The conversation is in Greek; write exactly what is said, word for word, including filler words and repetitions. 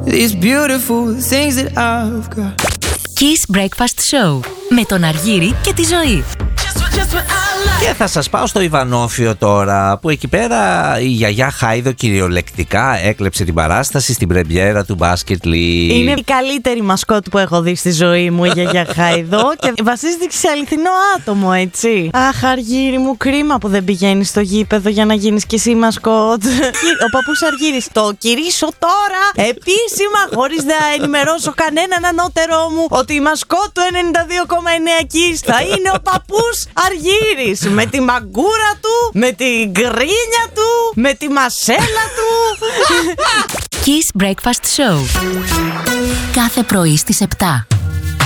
these beautiful things that I've got. Kiss Breakfast Show με τον Αργύρη και τη Ζωή. Και θα σας πάω στο Ιβανόφιο τώρα, που εκεί πέρα η γιαγιά Χάιδο κυριολεκτικά έκλεψε την παράσταση στην πρεμιέρα του Basket League. Είναι η καλύτερη μασκότ που έχω δει στη ζωή μου η γιαγιά Χάιδο και βασίζεται σε αληθινό άτομο, έτσι. Αχ, Αργύρη μου, κρίμα που δεν πηγαίνεις στο γήπεδο για να γίνεις κι εσύ μασκότ. Ο παππούς Αργύρης, το κηρύσω τώρα επίσημα, χωρίς να ενημερώσω κανέναν ανώτερό μου, ότι η μασκότ του ενενήντα δύο κόμμα εννέα Kiss θα είναι ο παππούς Αργύρης. Με τη μαγκούρα του, με την γκρίνια του, με τη μασέλα του. Kiss Breakfast Show κάθε πρωί στις επτά.